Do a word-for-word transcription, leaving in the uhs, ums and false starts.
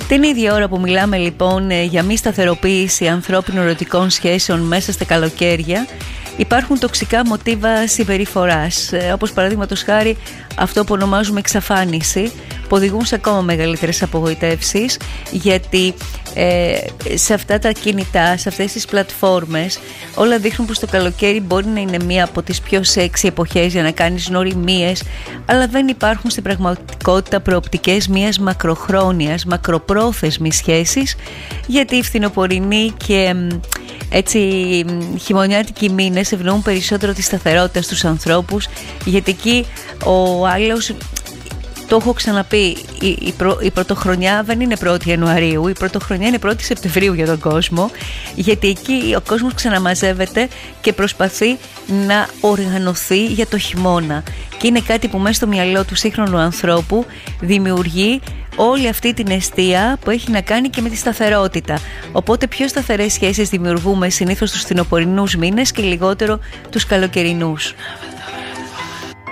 Την ίδια ώρα που μιλάμε λοιπόν για μη σταθεροποίηση ανθρώπινων ερωτικών σχέσεων μέσα στα καλοκαίρια, υπάρχουν τοξικά μοτίβα συμπεριφοράς, όπως παραδείγματος χάρη αυτό που ονομάζουμε εξαφάνιση, που οδηγούν σε ακόμα μεγαλύτερες απογοητεύσεις, γιατί ε, σε αυτά τα κινητά, σε αυτές τις πλατφόρμες, όλα δείχνουν πως το καλοκαίρι μπορεί να είναι μία από τις πιο σεξι εποχές για να κάνεις γνωριμίες, αλλά δεν υπάρχουν στην πραγματικότητα προοπτικές μιας μακροχρόνιας, μακροπρόθεσμης σχέσης, γιατί η φθινοπορεινή και έτσι χειμωνιάτικοι μήνες ευνοούν περισσότερο τη σταθερότητα στους ανθρώπους, γιατί εκεί ο άλλος, το έχω ξαναπεί, η, η, πρω, η πρωτοχρονιά δεν είναι πρώτη Ιανουαρίου, η πρωτοχρονιά είναι πρώτη Σεπτεμβρίου για τον κόσμο, γιατί εκεί ο κόσμος ξαναμαζεύεται και προσπαθεί να οργανωθεί για το χειμώνα, και είναι κάτι που μέσα στο μυαλό του σύγχρονου ανθρώπου δημιουργεί όλη αυτή την αιστεία που έχει να κάνει και με τη σταθερότητα. Οπότε πιο σταθερές σχέσεις δημιουργούμε συνήθως τους φθινοπορεινούς μήνες και λιγότερο τους καλοκαιρινούς.